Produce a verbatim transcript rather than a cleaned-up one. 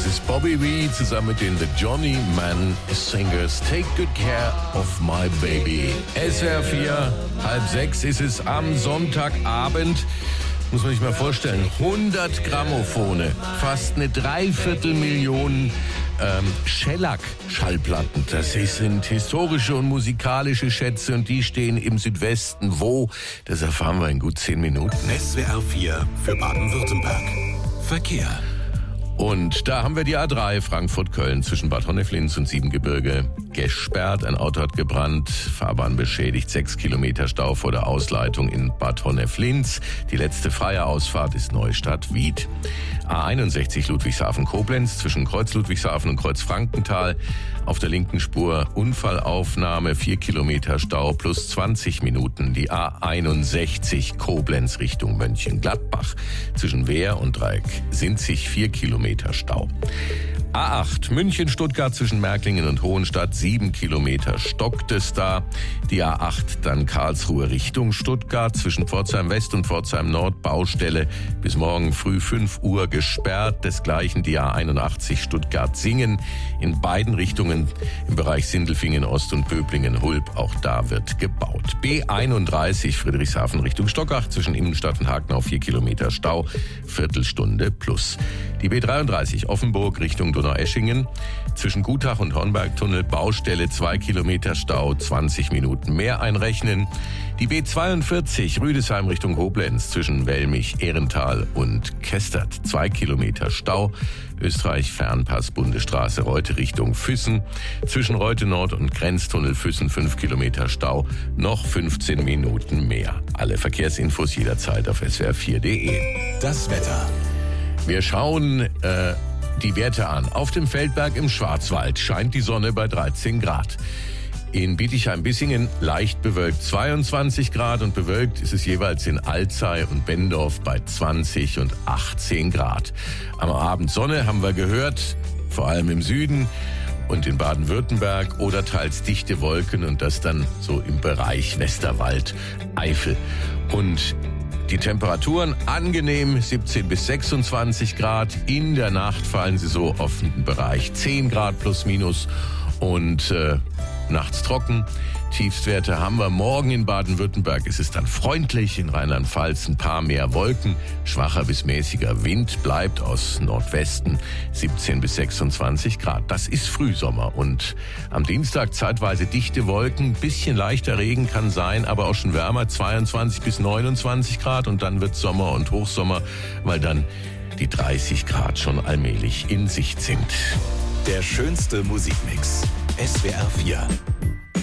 Das ist Bobby Vee zusammen mit den The Johnny Man Singers. Take good care of my baby. S W R vier, halb sechs ist es am Sonntagabend. Muss man sich mal vorstellen, hundert Grammophone, fast eine Dreiviertelmillion ähm, Shellac-Schallplatten. Das sind historische und musikalische Schätze und die stehen im Südwesten. Wo? Das erfahren wir in gut zehn Minuten. S W R vier für Baden-Württemberg. Verkehr. Und da haben wir die A drei Frankfurt-Köln zwischen Bad Honneflins und Siebengebirge gesperrt. Ein Auto hat gebrannt, Fahrbahn beschädigt, sechs Kilometer Stau vor der Ausleitung in Bad Honneflins. Die letzte freie Ausfahrt ist Neustadt-Wied. A einundsechzig Ludwigshafen-Koblenz zwischen Kreuz Ludwigshafen und Kreuz Frankenthal. Auf der linken Spur Unfallaufnahme, vier Kilometer Stau plus zwanzig Minuten. Die A einundsechzig Koblenz Richtung Mönchengladbach. Zwischen Wehr und Dreieck sind sich vier Kilometer Stau. A acht München-Stuttgart zwischen Märklingen und Hohenstadt, sieben Kilometer stockt es da. Die A acht dann Karlsruhe Richtung Stuttgart zwischen Pforzheim West und Pforzheim Nord, Baustelle bis morgen früh fünf Uhr gesperrt. Desgleichen die A einundachtzig Stuttgart-Singen in beiden Richtungen im Bereich Sindelfingen Ost und Böblingen-Hulb. Auch da wird gebaut. B einunddreißig Friedrichshafen Richtung Stockach zwischen Innenstadt und Hagenau, vier Kilometer Stau, Viertelstunde plus. Die B dreiunddreißig Offenburg Richtung Donaueschingen zwischen Gutach und Hornbergtunnel, Baustelle, zwei Kilometer Stau, zwanzig Minuten mehr einrechnen. Die B zweiundvierzig Rüdesheim Richtung Koblenz zwischen Wellmich, Ehrental und Kestert, zwei Kilometer Stau. Österreich Fernpass Bundesstraße Reute Richtung Füssen zwischen Reute Nord und Grenztunnel Füssen, fünf Kilometer Stau, noch fünfzehn Minuten mehr. Alle Verkehrsinfos jederzeit auf S W R vier Punkt de. Das Wetter. Wir schauen äh, die Werte an. Auf dem Feldberg im Schwarzwald scheint die Sonne bei dreizehn Grad. In Bietigheim-Bissingen leicht bewölkt zweiundzwanzig Grad und bewölkt ist es jeweils in Alzey und Benndorf bei zwanzig und achtzehn Grad. Am Abend Sonne haben wir gehört, vor allem im Süden und in Baden-Württemberg oder teils dichte Wolken und das dann so im Bereich Westerwald, Eifel. Und die Temperaturen angenehm, siebzehn bis sechsundzwanzig Grad. In der Nacht fallen sie so auf den Bereich zehn Grad plus minus und äh, nachts trocken. Tiefstwerte haben wir morgen in Baden-Württemberg. Es ist dann freundlich, in Rheinland-Pfalz ein paar mehr Wolken. Schwacher bis mäßiger Wind bleibt aus Nordwesten, siebzehn bis sechsundzwanzig Grad. Das ist Frühsommer und am Dienstag zeitweise dichte Wolken, bisschen leichter Regen kann sein, aber auch schon wärmer, zweiundzwanzig bis neunundzwanzig Grad und dann wird Sommer und Hochsommer, weil dann die dreißig Grad schon allmählich in Sicht sind. Der schönste Musikmix. S W R vier.